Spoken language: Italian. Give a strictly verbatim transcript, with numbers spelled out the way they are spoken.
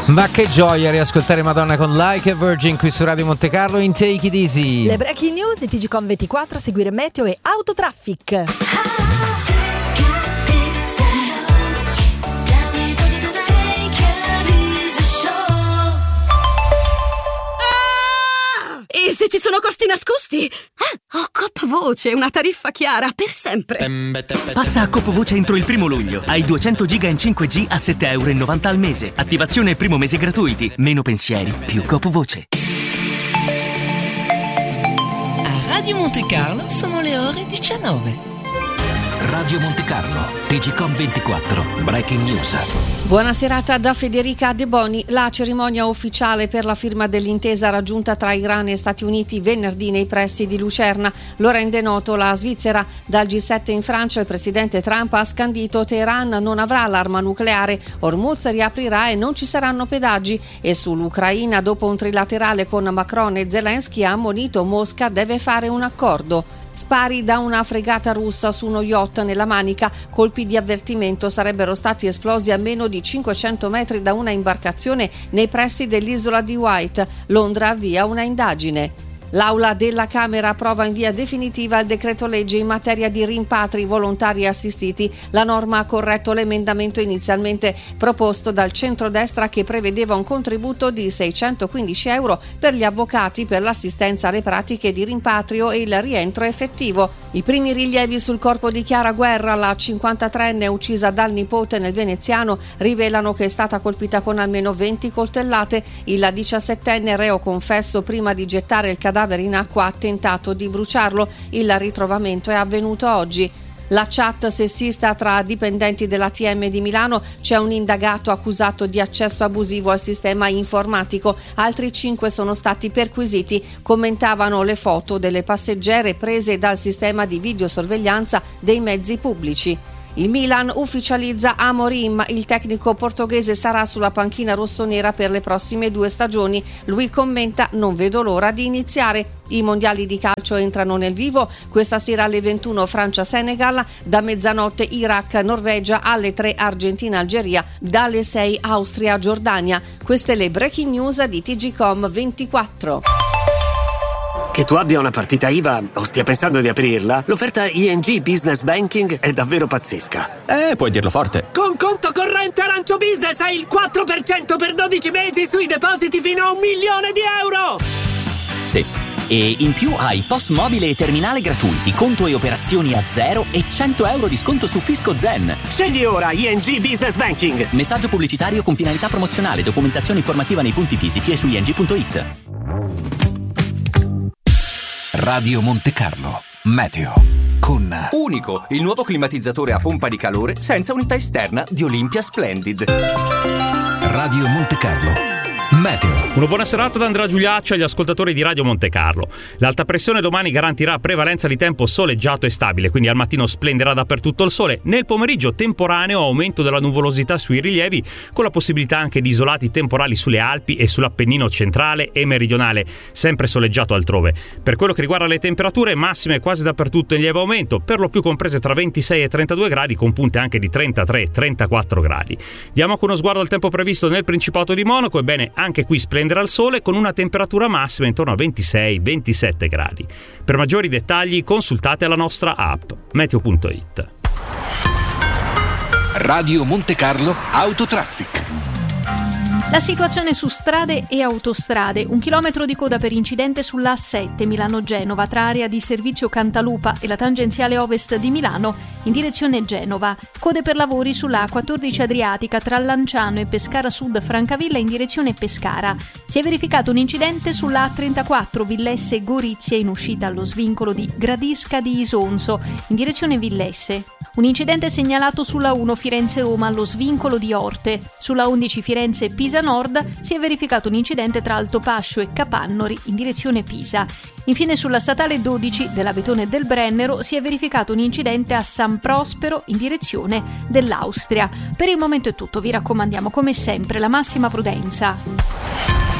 Ma che gioia riascoltare Madonna con Like a Virgin qui su Radio Monte Carlo in Take It Easy. Le breaking news di T G Com ventiquattro, a seguire Meteo e Autotraffic. E se ci sono costi nascosti? Ah, ho Coop Voce, una tariffa chiara per sempre. Passa a Coop Voce entro il primo luglio. Hai duecento giga in cinque G a sette virgola novanta euro al mese. Attivazione e primo mese gratuiti. Meno pensieri, più Coop Voce. A Radio Monte Carlo sono le ore diciannove. Radio Monte Carlo, T G Com ventiquattro, Breaking News. Buona serata da Federica De Boni. La cerimonia ufficiale per la firma dell'intesa raggiunta tra Iran e Stati Uniti venerdì nei pressi di Lucerna lo rende noto la Svizzera. Dal G sette in Francia il presidente Trump ha scandito: Teheran non avrà l'arma nucleare, Hormuz riaprirà e non ci saranno pedaggi. E sull'Ucraina, dopo un trilaterale con Macron e Zelensky, ha ammonito Mosca deve fare un accordo. Spari da una fregata russa su uno yacht nella Manica, colpi di avvertimento sarebbero stati esplosi a meno di cinquecento metri da una imbarcazione nei pressi dell'isola di White. Londra avvia una indagine. L'Aula della Camera approva in via definitiva il decreto legge in materia di rimpatri volontari assistiti. La norma ha corretto l'emendamento inizialmente proposto dal centrodestra che prevedeva un contributo di seicentoquindici euro per gli avvocati per l'assistenza alle pratiche di rimpatrio e il rientro effettivo. I primi rilievi sul corpo di Chiara Guerra, la cinquantatreenne uccisa dal nipote nel Veneziano, rivelano che è stata colpita con almeno venti coltellate. Il diciassettenne, reo confesso prima di gettare il cadavere in acqua, ha tentato di bruciarlo. Il ritrovamento è avvenuto oggi. La chat sessista tra dipendenti dell'A T M di Milano, c'è un indagato accusato di accesso abusivo al sistema informatico, altri cinque sono stati perquisiti, commentavano le foto delle passeggere prese dal sistema di videosorveglianza dei mezzi pubblici. Il Milan ufficializza Amorim, il tecnico portoghese sarà sulla panchina rossonera per le prossime due stagioni. Lui commenta: non vedo l'ora di iniziare. I mondiali di calcio entrano nel vivo, questa sera alle ventuno Francia-Senegal, da mezzanotte Iraq-Norvegia, alle tre Argentina-Algeria, dalle sei Austria-Giordania. Queste le breaking news di T G Com ventiquattro. Che tu abbia una partita I V A o stia pensando di aprirla, l'offerta I N G Business Banking è davvero pazzesca. Eh, puoi dirlo forte. Con conto corrente Arancio Business hai il quattro per cento per dodici mesi sui depositi fino a un milione di euro! Sì. E in più hai P O S mobile e terminale gratuiti, conto e operazioni a zero e cento euro di sconto su Fisco Zen. Scegli ora I N G Business Banking. Messaggio pubblicitario con finalità promozionale, documentazione informativa nei punti fisici e su i n g punto i t. Radio Monte Carlo, Meteo, con Unico, il nuovo climatizzatore a pompa di calore senza unità esterna di Olympia Splendid. Radio Monte Carlo, Meteo. Una buona serata da Andrea Giuliaccio agli ascoltatori di Radio Monte Carlo. L'alta pressione domani garantirà prevalenza di tempo soleggiato e stabile, quindi al mattino splenderà dappertutto il sole. Nel pomeriggio temporaneo aumento della nuvolosità sui rilievi, con la possibilità anche di isolati temporali sulle Alpi e sull'Appennino centrale e meridionale, sempre soleggiato altrove. Per quello che riguarda le temperature, massime quasi dappertutto in lieve aumento, per lo più comprese tra ventisei e trentadue gradi, con punte anche di trentatré trentaquattro gradi. Diamo anche uno sguardo al tempo previsto nel Principato di Monaco. Ebbene, anche qui splenderà il sole con una temperatura massima intorno a ventisei ventisette gradi. Per maggiori dettagli consultate la nostra app meteo punto i t. Radio Monte Carlo Autotraffic. La situazione su strade e autostrade: un chilometro di coda per incidente sulla A sette Milano-Genova tra area di servizio Cantalupa e la tangenziale ovest di Milano in direzione Genova. Code per lavori sulla A quattordici Adriatica tra Lanciano e Pescara Sud Francavilla in direzione Pescara. Si è verificato un incidente sulla A trentaquattro Villesse Gorizia in uscita allo svincolo di Gradisca di Isonzo in direzione Villesse. Un incidente segnalato sulla uno Firenze-Roma allo svincolo di Orte. Sulla undici Firenze-Pisa Nord si è verificato un incidente tra Altopascio e Capannori in direzione Pisa. Infine sulla statale dodici dell'Abetone e del Brennero si è verificato un incidente a San Prospero in direzione dell'Austria. Per il momento è tutto, vi raccomandiamo come sempre la massima prudenza.